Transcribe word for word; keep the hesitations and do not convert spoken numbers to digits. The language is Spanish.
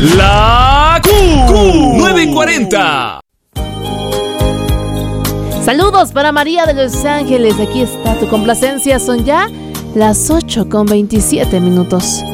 La Q nueve cuarenta. Saludos para María de Los Ángeles. Aquí está tu complacencia. Son ya las ocho con veintisiete minutos.